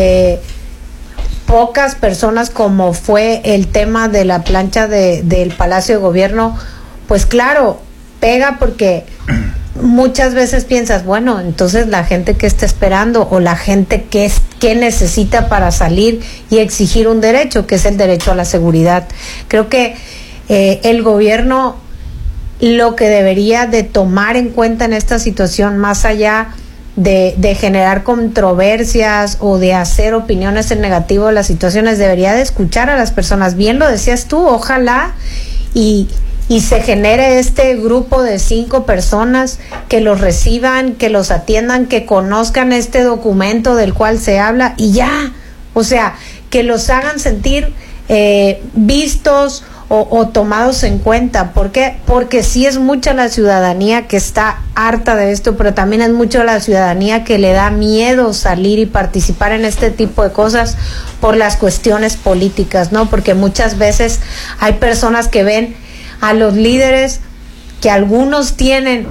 pocas personas, como fue el tema de la plancha del Palacio de Gobierno, pues claro, pega porque muchas veces piensas, bueno, entonces la gente que está esperando o la gente que necesita para salir y exigir un derecho, que es el derecho a la seguridad. Creo que el gobierno lo que debería de tomar en cuenta en esta situación, más allá de generar controversias o de hacer opiniones en negativo de las situaciones, debería de escuchar a las personas. Bien lo decías tú, ojalá y se genere este grupo de 5 personas que los reciban, que los atiendan, que conozcan este documento del cual se habla y ya, o sea, que los hagan sentir vistos o tomados en cuenta. ¿Por qué? Porque sí es mucha la ciudadanía que está harta de esto, pero también es mucha la ciudadanía que le da miedo salir y participar en este tipo de cosas por las cuestiones políticas, ¿no? Porque muchas veces hay personas que ven a los líderes, que algunos tienen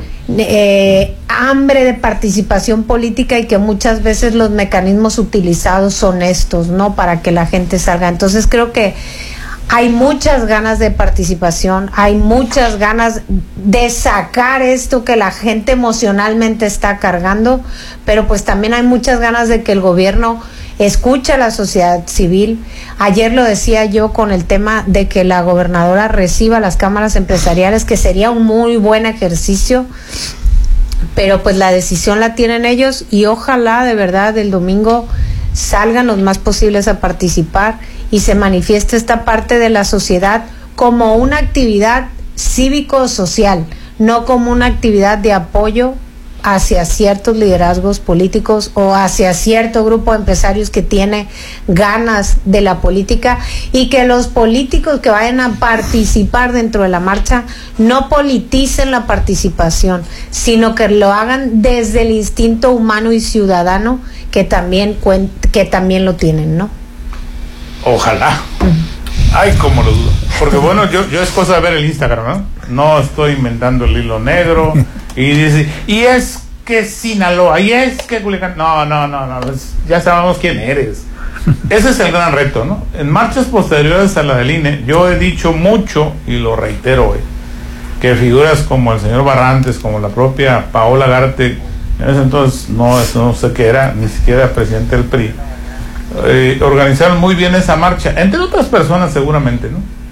hambre de participación política y que muchas veces los mecanismos utilizados son estos, ¿no? Para que la gente salga. Entonces creo que hay muchas ganas de participación, hay muchas ganas de sacar esto que la gente emocionalmente está cargando, pero pues también hay muchas ganas de que el gobierno escuche a la sociedad civil. Ayer lo decía yo con el tema de que la gobernadora reciba las cámaras empresariales, que sería un muy buen ejercicio, pero pues la decisión la tienen ellos y ojalá de verdad el domingo salgan los más posibles a participar y se manifieste esta parte de la sociedad como una actividad cívico-social, no como una actividad de apoyo hacia ciertos liderazgos políticos o hacia cierto grupo de empresarios que tiene ganas de la política, y que los políticos que vayan a participar dentro de la marcha no politicen la participación, sino que lo hagan desde el instinto humano y ciudadano que también lo tienen, ¿no? Ojalá. Ay, cómo lo dudo. Porque bueno, yo es cosa de ver el Instagram, ¿no? No estoy inventando el hilo negro. Y dice, y es que Sinaloa, y es que Culiacán. No, ya sabemos quién eres. Ese es el gran reto, ¿no? En marchas posteriores a la del INE, yo he dicho mucho, y lo reitero hoy, que figuras como el señor Barrantes, como la propia Paola Garte, en ese entonces no sé qué era, ni siquiera presidente del PRI, organizaron muy bien esa marcha, entre otras personas seguramente, ¿no?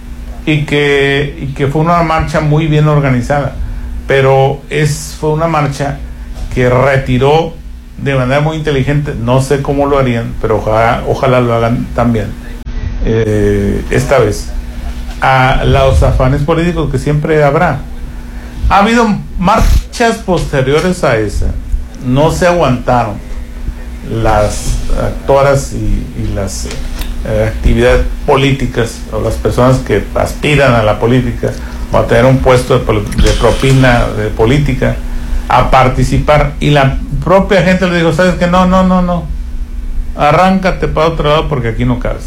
y que fue una marcha muy bien organizada, pero fue una marcha que retiró de manera muy inteligente, no sé cómo lo harían, pero ojalá lo hagan también esta vez, a los afanes políticos que siempre habrá. Ha habido marchas posteriores a esa, no se aguantaron las actoras y las actividades políticas, o las personas que aspiran a la política o a tener un puesto de propina de política, a participar, y la propia gente le dijo, sabes que no, arráncate para otro lado porque aquí no cabes.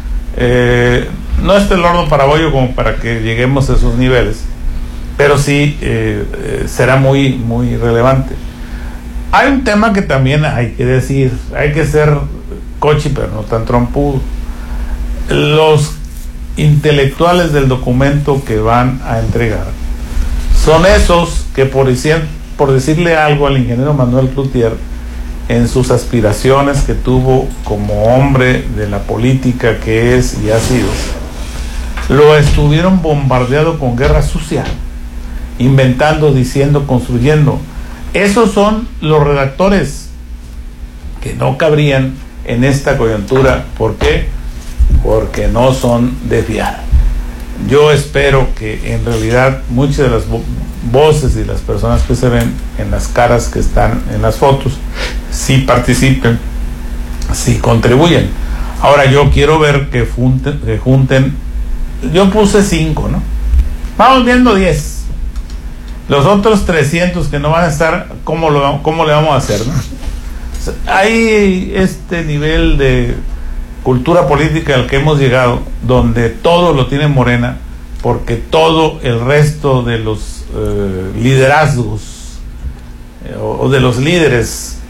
No es el horno para bollo como para que lleguemos a esos niveles, pero sí será muy, muy relevante. Hay un tema que también hay que decir, hay que ser cochi pero no tan trompudo. Los intelectuales del documento que van a entregar son esos que por decirle algo al ingeniero Manuel Cloutier, en sus aspiraciones que tuvo como hombre de la política que es y ha sido, lo estuvieron bombardeando con guerra sucia, inventando, diciendo, construyendo. Esos son los redactores que no cabrían en esta coyuntura. ¿Por qué? Porque no son de fiar. Yo espero que en realidad muchas de las voces y las personas que se ven en las caras que están en las fotos sí participen, sí contribuyen. Ahora yo quiero ver que junten, yo puse 5, ¿no? Vamos viendo 10. Los otros 300 que no van a estar, ¿cómo le vamos a hacer, no? O sea, hay este nivel de cultura política al que hemos llegado, donde todo lo tiene Morena, porque todo el resto de los liderazgos o de los líderes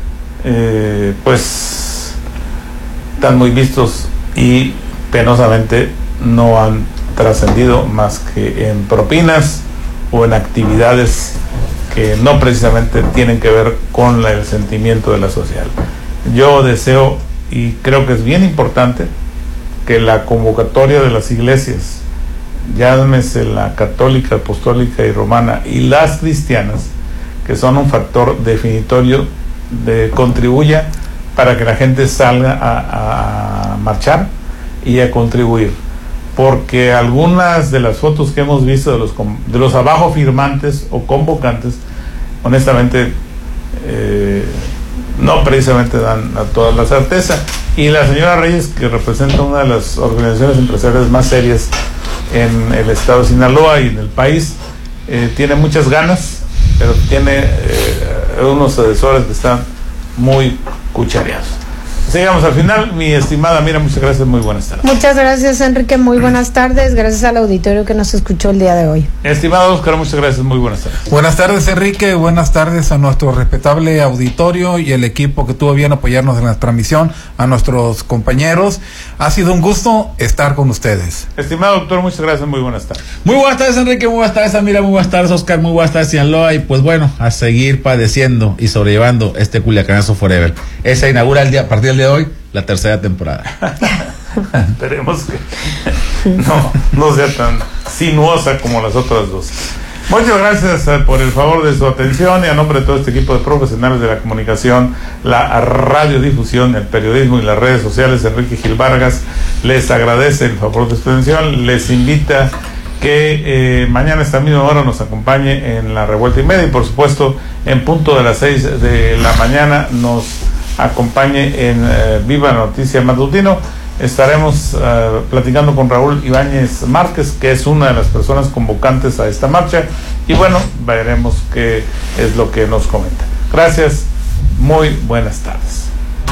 pues están muy vistos y penosamente no han trascendido más que en propinas o en actividades que no precisamente tienen que ver con el sentimiento de la sociedad. Yo deseo, y creo que es bien importante, que la convocatoria de las iglesias, llámese la católica, apostólica y romana, y las cristianas, que son un factor definitorio, contribuya para que la gente salga a marchar y a contribuir. Porque algunas de las fotos que hemos visto de los abajo firmantes o convocantes, honestamente, no precisamente dan a toda la certeza. Y la señora Reyes, que representa una de las organizaciones empresariales más serias en el estado de Sinaloa y en el país, tiene muchas ganas, pero tiene unos asesores que están muy cuchareados. Llegamos al final, mi estimada Mira, muchas gracias, muy buenas tardes. Muchas gracias, Enrique, muy buenas tardes, gracias al auditorio que nos escuchó el día de hoy. Estimado Oscar, muchas gracias, muy buenas tardes. Buenas tardes, Enrique, buenas tardes a nuestro respetable auditorio y el equipo que tuvo bien apoyarnos en la transmisión, a nuestros compañeros. Ha sido un gusto estar con ustedes. Estimado doctor, muchas gracias, muy buenas tardes. Muy buenas tardes, Enrique, muy buenas tardes, Amira, muy buenas tardes, Oscar, muy buenas tardes, Sinaloa, y pues bueno, a seguir padeciendo y sobrellevando este Culiacanazo Forever. Esa inaugura a partir del día de hoy la tercera temporada. Esperemos que no sea tan sinuosa como las otras dos. Muchas gracias por el favor de su atención, y a nombre de todo este equipo de profesionales de la comunicación, la radiodifusión, el periodismo y las redes sociales, Enrique Gil Vargas les agradece el favor de su atención. Les invita que mañana a esta misma hora nos acompañe en la Revuelta y Media, y por supuesto en punto de las 6 de la mañana nos acompañe en Viva Noticia Matutino. Estaremos platicando con Raúl Ibáñez Márquez, que es una de las personas convocantes a esta marcha, y bueno, veremos qué es lo que nos comenta. Gracias, muy buenas tardes.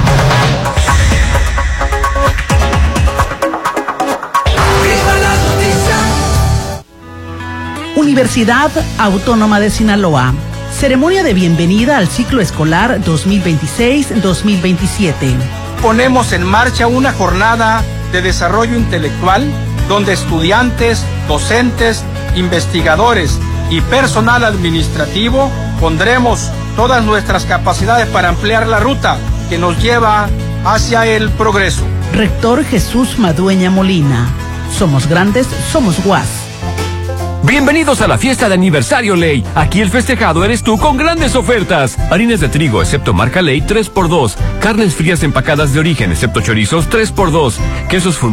Universidad Autónoma de Sinaloa. Ceremonia de bienvenida al ciclo escolar 2026-2027. Ponemos en marcha una jornada de desarrollo intelectual donde estudiantes, docentes, investigadores y personal administrativo pondremos todas nuestras capacidades para ampliar la ruta que nos lleva hacia el progreso. Rector Jesús Madueña Molina. Somos grandes, somos Guas. Bienvenidos a la fiesta de aniversario Ley. Aquí el festejado eres tú con grandes ofertas. Harinas de trigo, excepto marca Ley, 3x2. Carnes frías empacadas de origen, excepto chorizos, 3x2. Quesos fundidos